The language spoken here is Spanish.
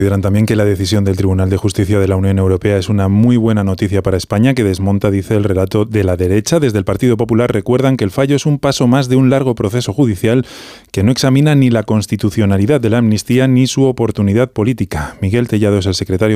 Consideran también que la decisión del Tribunal de Justicia de la Unión Europea es una muy buena noticia para España, que desmonta, dice, el relato de la derecha. Desde el Partido Popular recuerdan que el fallo es un paso más de un largo proceso judicial que no examina ni la constitucionalidad de la amnistía ni su oportunidad política. Miguel Tellado es el secretario